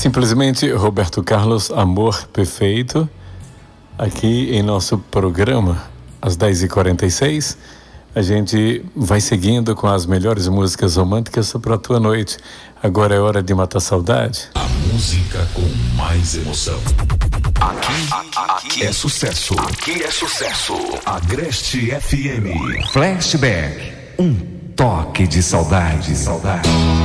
simplesmente Roberto Carlos, Amor Perfeito, aqui em nosso programa, às 10h46. A gente vai seguindo com as melhores músicas românticas para a tua noite. Agora é hora de matar saudade. A música com mais emoção. Aqui é sucesso. Aqui é sucesso. Agreste FM. Flashback. Um toque de saudade.